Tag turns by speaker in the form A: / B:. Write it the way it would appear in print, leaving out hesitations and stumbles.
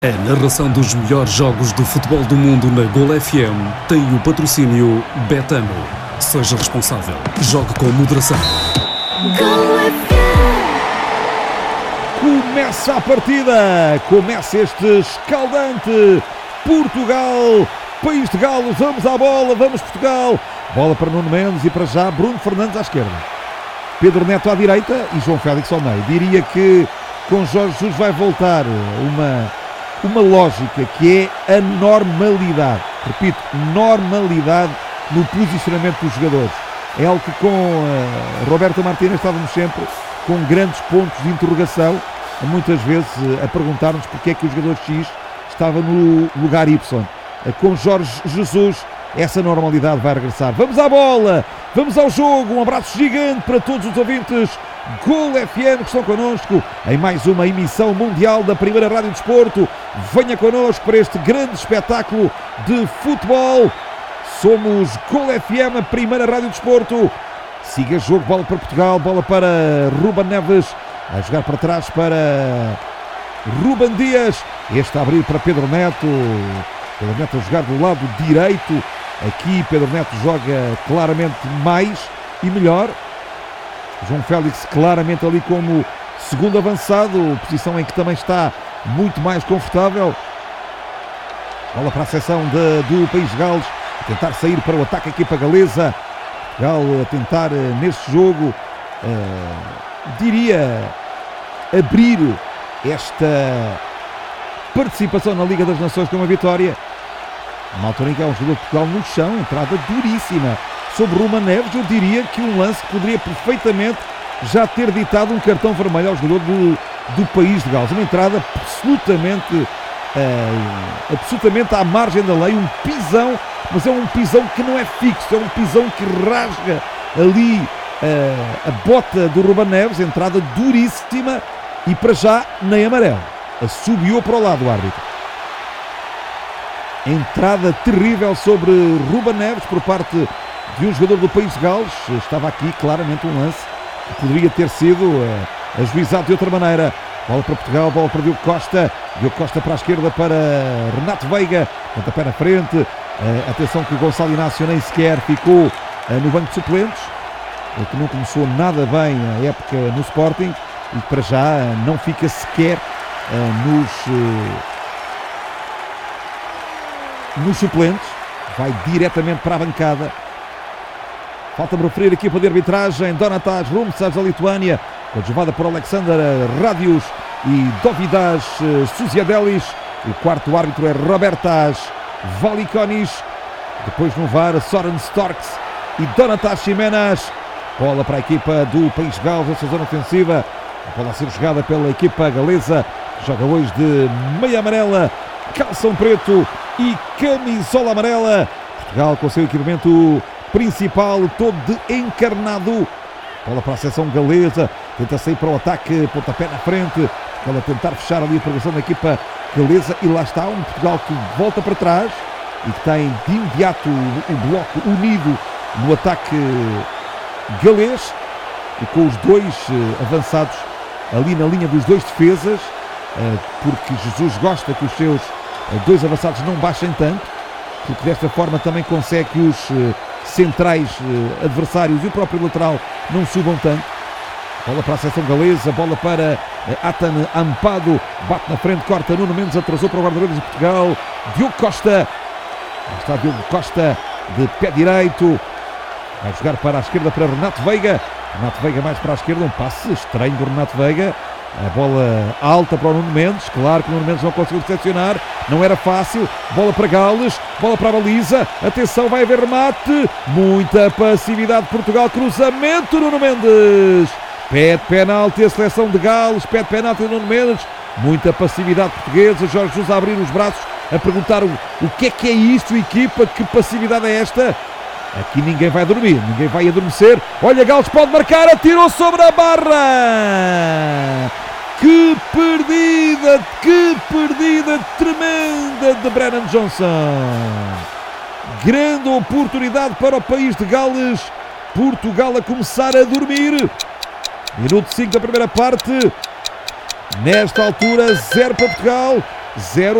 A: A narração dos melhores jogos do futebol do mundo na Gol FM tem o patrocínio Betano. Seja responsável. Jogue com moderação.
B: Gol FM.
C: Começa a partida. Começa este escaldante. Portugal, País de Gales. Vamos à bola. Vamos Portugal. Bola para Nuno Mendes e para já Bruno Fernandes à esquerda. Pedro Neto à direita e João Félix ao meio. Diria que com Jorge Jesus vai voltar uma lógica que é a normalidade. Repito, normalidade no posicionamento dos jogadores. É algo que com Roberto Martínez estávamos sempre com grandes pontos de interrogação, muitas vezes a perguntar-nos porque é que o jogador X estava no lugar Y. Com Jorge Jesus essa normalidade vai regressar. Vamos à bola, vamos ao jogo. Um abraço gigante para todos os ouvintes Gol FM que estão connosco em mais uma emissão mundial da primeira Rádio Desporto. Venha connosco para este grande espetáculo de futebol. Somos Gol FM, a primeira Rádio Desporto. Siga jogo, bola para Portugal, bola para Ruben Neves, a jogar para trás para Ruben Dias, este a abrir para Pedro Neto. Pedro Neto a jogar do lado direito. Aqui Pedro Neto joga claramente mais e melhor. João Félix claramente ali como segundo avançado, posição em que também está muito mais confortável. Bola para a seção do País de Gales, a tentar sair para o ataque a equipa galesa. Portugal a tentar neste jogo, diria, abrir esta participação na Liga das Nações com uma vitória. Uma altura em que é um jogador de Portugal no chão, entrada duríssima sobre Ruben Neves. Eu diria que um lance que poderia perfeitamente já ter ditado um cartão vermelho ao jogador do País de Gales. Uma entrada absolutamente à margem da lei, um pisão, mas é um pisão que não é fixo, é um pisão que rasga ali a bota do Ruben Neves, entrada duríssima e para já nem amarelo. Assobiou para o lado o árbitro. Entrada terrível sobre Ruben Neves por parte de um jogador do País de Gales. Estava aqui claramente um lance que poderia ter sido ajuizado de outra maneira. Bola para Portugal, bola para Diogo Costa. Diogo Costa para a esquerda para Renato Veiga. Pontapé na frente. Atenção que o Gonçalo Inácio nem sequer ficou no banco de suplentes. Ele que não começou nada bem a época no Sporting e para já não fica sequer nos suplentes. Vai diretamente para a bancada. Falta-me referir a equipa de arbitragem. Donatas Rumsas da Lituânia, adjuvada por Alexander Radius e Dovidas Suziadelis. O quarto árbitro é Robertas Valikonis. Depois no VAR, Soren Storks e Donatas Ximenas. Bola para a equipa do País de Gales, essa zona ofensiva. A bola a ser jogada pela equipa galesa. Joga hoje de meia amarela, calção preto e camisola amarela. Portugal com o seu equipamento principal todo de encarnado. Bola para a seção galesa, tenta sair para o ataque, pontapé na frente. Bola a tentar fechar ali a progressão da equipa galesa e lá está um Portugal que volta para trás e que tem de imediato o bloco unido no ataque galês e com os dois avançados ali na linha dos dois defesas, porque Jesus gosta que os seus dois avançados não baixem tanto, porque desta forma também consegue que os centrais adversários e o próprio lateral não subam tanto. Bola para a seção galesa, bola para Atan Ampado, bate na frente, corta Nuno Mendes, atrasou para o guarda-redes de Portugal. Diogo Costa, está Diogo Costa de pé direito, vai jogar para a esquerda para Renato Veiga. Renato Veiga mais para a esquerda, um passe estranho do Renato Veiga. A bola alta para o Nuno Mendes, claro que o Nuno Mendes não conseguiu recepcionar, não era fácil. Bola para Gales, bola para a baliza, atenção, vai haver remate, muita passividade de Portugal, cruzamento Nuno Mendes, pede penalti a seleção de Gales, pede penalti Nuno Mendes, muita passividade portuguesa. Jorge Jesus a abrir os braços, a perguntar o que é isto, equipa, que passividade é esta? Aqui ninguém vai dormir, ninguém vai adormecer. Olha, Gales pode marcar, atirou sobre a barra. Que perdida tremenda de Brennan Johnson. Grande oportunidade para o País de Gales. Portugal a começar a dormir. Minuto 5 da primeira parte. Nesta altura, 0 para Portugal. 0.